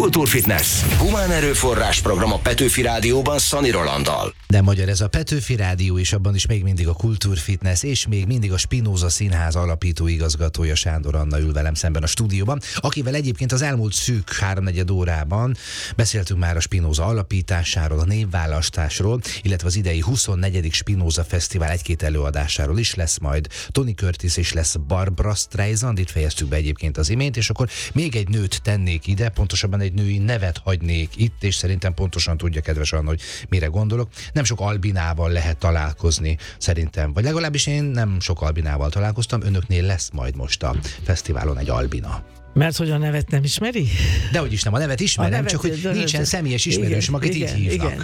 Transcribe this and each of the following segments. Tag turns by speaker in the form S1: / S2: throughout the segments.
S1: Kultúrfitness. Humán erőforrás program a Petőfi Rádióban Szani Rolanddal.
S2: De magyar ez a Petőfi Rádió, és abban is még mindig a Kultúrfitness, és még mindig a Spinoza Színház alapító igazgatója Sándor Anna ül velem szemben a stúdióban, akivel egyébként az elmúlt szűk 3-4 órában beszéltünk már a Spinoza alapításáról, a névválasztásról, illetve az idei 24. Spinoza Fesztivál 1-2 előadásáról is. Lesz majd Tony Curtis és lesz Barbra Streisand, itt fejeztük be egyébként az imént, és akkor még egy nőt tennék ide, pontosabban egy női nevet hagynék itt, és szerintem pontosan tudja kedves Anna, hogy mire gondolok. Nem sok albinával lehet találkozni, szerintem. Vagy legalábbis én nem sok albinával találkoztam. Önöknél lesz majd most a fesztiválon egy albina.
S3: Mert hogy a nevet nem ismeri?
S2: Dehogy is nem, a nevet ismerem, csak hogy nincsen személyes ismerősöm, akit így hívnak.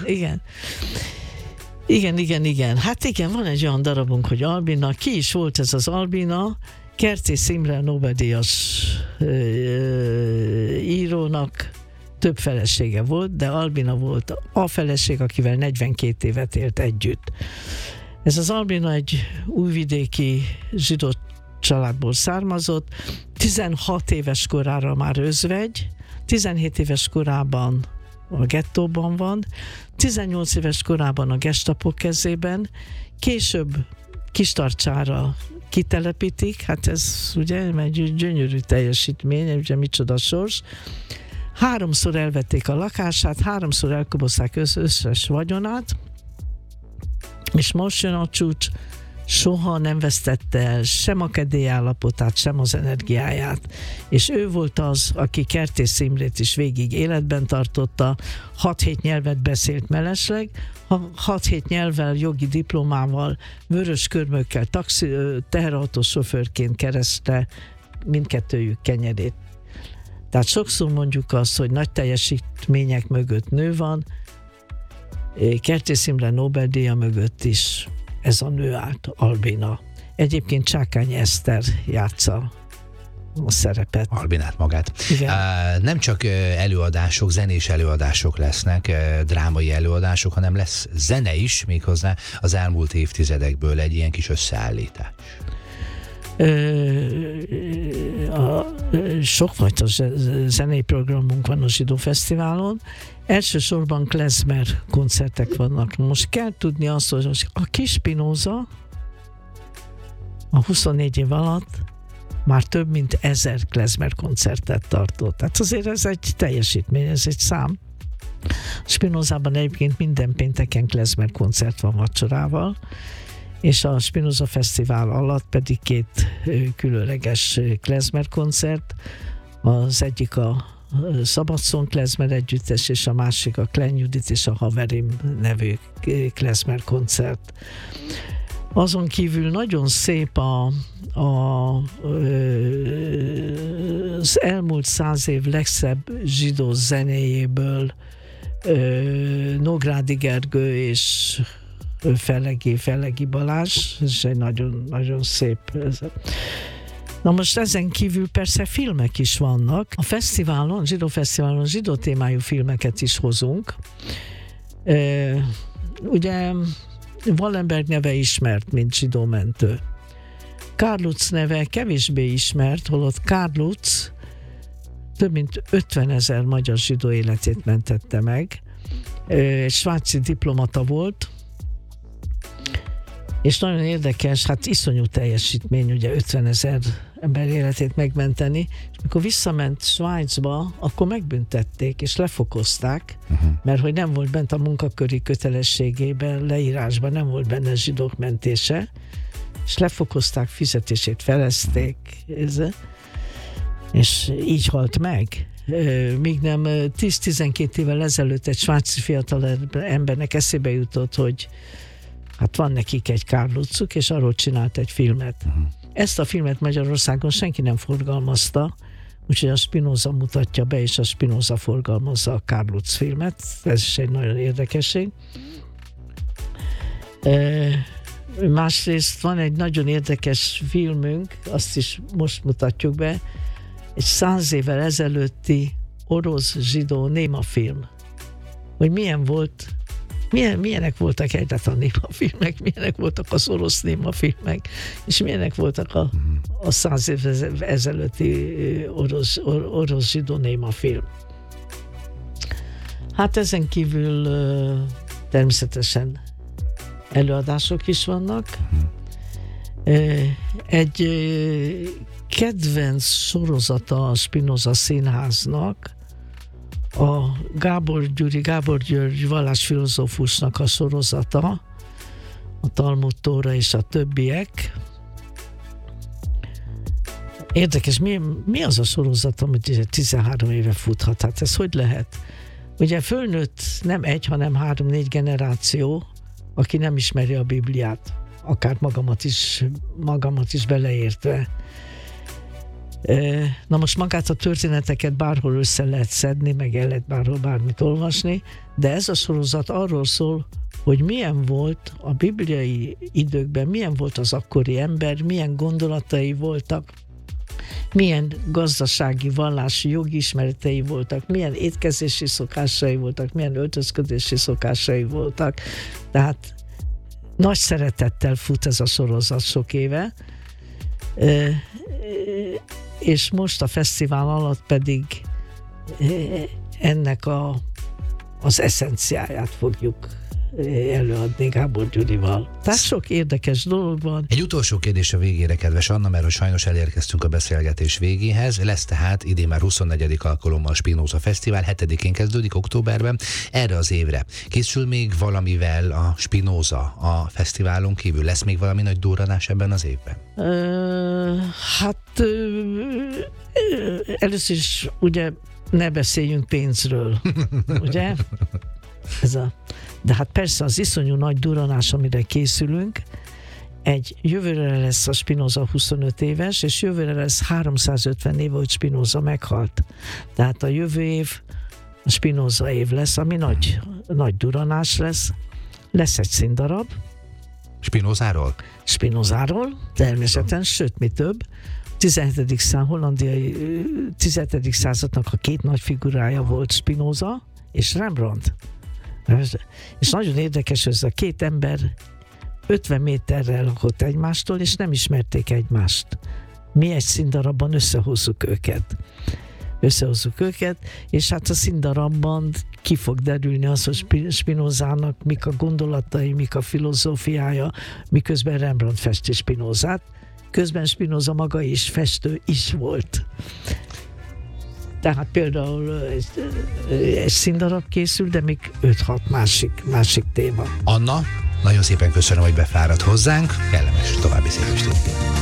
S3: Igen. Hát igen, van egy olyan darabunk, hogy albina. Ki is volt ez az albina? Kertész Imre Nobel-díjas írónak több felesége volt, de albina volt a feleség, akivel 42 évet élt együtt. Ez az albina egy újvidéki zsidó családból származott, 16 éves korára már özvegy, 17 éves korában a gettóban van, 18 éves korában a gestapo kezében, később Kistarcsára kitelepítik, hát ez ugye egy gyönyörű teljesítmény, ugye micsoda sors. 3-szor elvették a lakását, 3-szor elkobozták összes vagyonát, és most jön a csúcs, soha nem vesztette el sem a kedélyállapotát, sem az energiáját. És ő volt az, aki Kertész Imrét is végig életben tartotta, 6-7 nyelvet beszélt mellesleg, 6-7 nyelvvel, jogi diplomával, vörös körmökkel, teherautós sofőrként kereszte mindkettőjük kenyerét. Tehát sokszor mondjuk azt, hogy nagy teljesítmények mögött nő van, Kertész Imre Nobel-díja mögött is ez a nő állt, albina. Egyébként Csákány Eszter játsza a szerepet.
S2: Albinát magát. Nem csak előadások, zenés előadások lesznek, drámai előadások, hanem lesz zene is, méghozzá az elmúlt évtizedekből egy ilyen kis összeállítás.
S3: Sokfajta zenei programunk van a Zsidó Fesztiválon. Elsősorban klezmer koncertek vannak. Most kell tudni azt, hogy a kis Spinoza a 24 év alatt már több mint 1000 klezmer koncertet tartott. Tehát azért ez egy teljesítmény, ez egy szám. Spinozában egyébként minden pénteken klezmer koncert van vacsorával, és a Spinoza Fesztivál alatt pedig 2 különleges klezmer koncert. Az egyik a Szabadszon klezmer együttes, és a másik a Klen Judit és a Haverim nevű klezmer koncert. Azon kívül nagyon szép az elmúlt 100 év legszebb zsidó zenéjéből Nógrádi Gergő és Fellegi Balázs, ez egy nagyon, nagyon szép. Na most ezen kívül persze filmek is vannak. A fesztiválon, Zsidó Fesztiválon zsidó témájú filmeket is hozunk. Ugye Wallenberg neve ismert, mint zsidó mentő. Karl Lutz neve kevésbé ismert, holott Karl Lutz több mint 50 000 magyar zsidó életét mentette meg. Egy svájci diplomata volt, és nagyon érdekes, hát iszonyú teljesítmény, ugye 50 000 ember életét megmenteni, és mikor visszament Svájcba, akkor megbüntették, és lefokozták, mert hogy nem volt bent a munkaköri kötelességében, leírásban nem volt benne zsidók mentése, és lefokozták, fizetését felezték, és így halt meg. Míg nem 10-12 évvel ezelőtt egy svájci fiatal embernek eszébe jutott, hogy hát van nekik egy Karl Lutzuk, és arról csinált egy filmet. Ezt a filmet Magyarországon senki nem forgalmazta, úgyhogy a Spinoza mutatja be, és a Spinoza forgalmazza a Karl Lutz filmet. Ez is egy nagyon érdekesség. Másrészt van egy nagyon érdekes filmünk, azt is most mutatjuk be, egy 100 évvel ezelőtti orosz zsidó némafilm. Hogy milyen volt, milyenek voltak egyáltalán némafilmek, milyenek voltak az orosz némafilmek, és milyenek voltak a 100 évvel ezelőtti orosz zsidó némafilm. Hát ezen kívül természetesen előadások is vannak. Egy kedvenc sorozata a Spinoza Színháznak a Gábor György vallásfilozófusnak a sorozata, a Talmud Tóra és a többiek. Érdekes, mi az a sorozat, amit 13 éve futhat? Hát ez hogy lehet? Ugye fölnőtt nem egy, hanem 3-4 generáció, aki nem ismeri a Bibliát, akár magamat is beleértve. Na most magát a történeteket bárhol össze lehet szedni, meg el lehet bárhol bármit olvasni, de ez a sorozat arról szól, hogy milyen volt a bibliai időkben, milyen volt az akkori ember, milyen gondolatai voltak, milyen gazdasági, vallási, jogi ismeretei voltak, milyen étkezési szokásai voltak, milyen öltözködési szokásai voltak. Tehát nagy szeretettel fut ez a sorozat sok éve, és most a fesztivál alatt pedig ennek az eszenciáját fogjuk előadni Gábor Gyurival. Tehát sok érdekes dolog van.
S2: Egy utolsó kérdés a végére, kedves Anna, mert sajnos elérkeztünk a beszélgetés végéhez. Lesz tehát idén már 24. alkalommal a Spinoza Fesztivál, 7-én kezdődik októberben. Erre az évre készül még valamivel a Spinoza a fesztiválon kívül? Lesz még valami nagy durranás ebben az évben?
S3: Először is ugye ne beszéljünk pénzről, ugye? De hát persze az iszonyú nagy durranás, amire készülünk, jövőre lesz a Spinoza 25 éves, és jövőre lesz 350 év, hogy Spinoza meghalt. Tehát a jövő év a Spinoza év lesz, ami nagy durranás lesz. Lesz egy színdarab. Spinozáról, természetesen, sőt, mi több. 17. századnak a két nagy figurája volt Spinoza és Rembrandt. És nagyon érdekes, hogy ez a két ember 50 méterrel lakott egymástól, és nem ismerték egymást. Mi egy színdarabban összehozzuk őket, és hát a színdarabban ki fog derülni az, hogy Spinozának mik a gondolatai, mik a filozófiája, miközben Rembrandt festi Spinozát, közben Spinoza maga is festő is volt. Tehát például egy színdarab készül, de még 5-6 másik téma.
S2: Anna, nagyon szépen köszönöm, hogy befáradt hozzánk. Kellemes további szép estét.